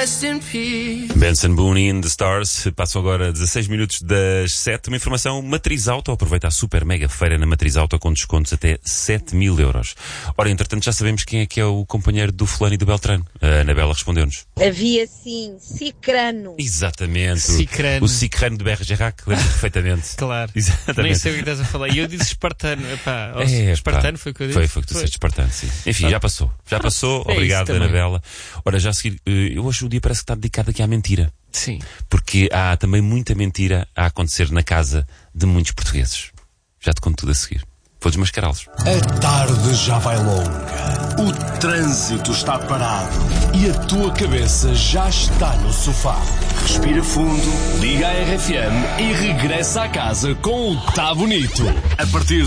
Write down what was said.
rest in peace. Benson Boone in the Stars. Passam agora 16 minutos das 7. Uma informação: Matriz Auto aproveita a super mega feira na Matriz Auto com descontos até 7.000 euros. Ora, entretanto, já sabemos quem é o companheiro do fulano e do Beltrano. A Anabela respondeu-nos. Havia sim Cicrano. Exatamente. Cicrano. O Cicrano de Bergerac, lembro perfeitamente. Claro. Exatamente. Nem sei o que estás a falar. E eu disse espartano. Epá, espartano foi o que eu disse. Foi o que tu disseste, espartano, sim. Enfim, já passou. Obrigado, Anabela. Ora, já a seguir, hoje o dia parece que está dedicado aqui à mentira. Sim. Porque há também muita mentira a acontecer na casa de muitos portugueses. Já te conto tudo a seguir. Vou desmascará-los. A tarde já vai longa. O trânsito está parado. E a tua cabeça já está no sofá. Respira fundo, liga a RFM e regressa à casa com o Tá Bonito. A partir